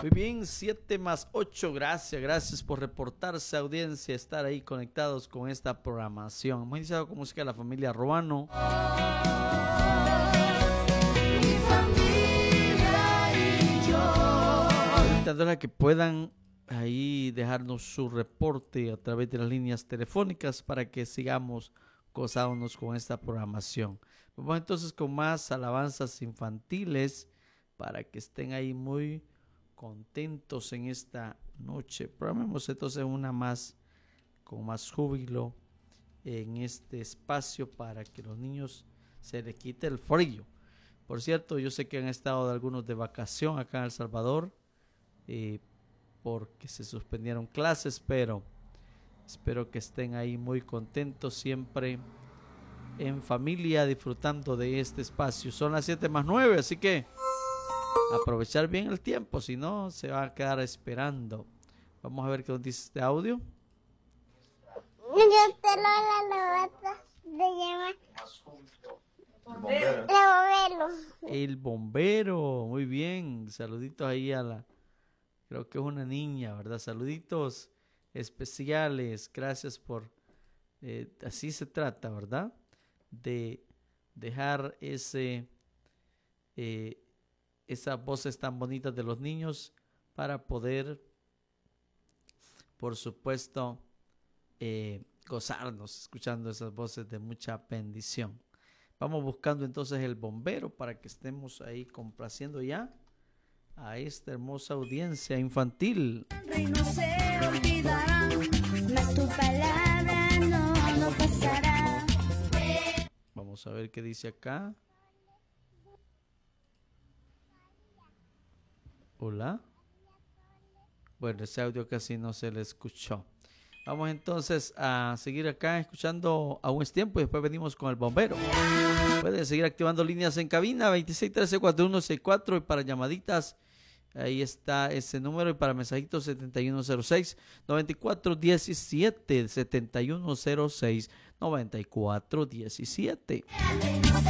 Muy bien, 7+8, gracias por reportarse, audiencia, estar ahí conectados con esta programación. Hemos iniciado con música de la familia Ruano. Mi familia y yo. Invitándoles a que puedan ahí dejarnos su reporte a través de las líneas telefónicas para que sigamos gozándonos con esta programación. Vamos entonces con más alabanzas infantiles para que estén ahí muy contentos en esta noche. Programemos entonces una más con más júbilo en este espacio para que los niños se les quite el frío. Por cierto, yo sé que han estado algunos de vacación acá en El Salvador porque se suspendieron clases, pero espero que estén ahí muy contentos siempre en familia disfrutando de este espacio. Son las 7+9, así que aprovechar bien el tiempo, si no se va a quedar esperando. Vamos a ver qué nos dice este audio. Yo te lo alabanza de bombero. El bombero, muy bien. Saluditos ahí a la, creo que es una niña, ¿verdad? Saluditos especiales. Gracias por, así se trata, ¿verdad? De dejar esas voces tan bonitas de los niños para poder, por supuesto, gozarnos escuchando esas voces de mucha bendición. Vamos buscando entonces el bombero para que estemos ahí complaciendo ya a esta hermosa audiencia infantil. No se olvidará, mas tu palabra no pasará. Vamos a ver qué dice acá. Hola. Bueno, ese audio casi no se le escuchó. Vamos entonces a seguir acá escuchando Aún es tiempo y después venimos con el bombero. Pueden seguir activando líneas en cabina 2613-4164 y para llamaditas ahí está ese número y para mensajitos 7106-9417 7106-9417.